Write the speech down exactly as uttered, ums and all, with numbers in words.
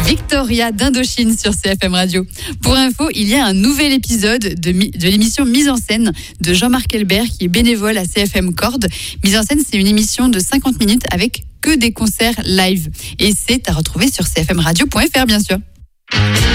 Victoria d'Indochine sur C F M Radio. Pour info, il y a un nouvel épisode de, mi- de l'émission Mise en scène de Jean-Marc Elbert qui est bénévole à C F M Cordes. Mise en scène, c'est une émission de cinquante minutes avec que des concerts live. Et c'est à retrouver sur c f m radio point f r bien sûr.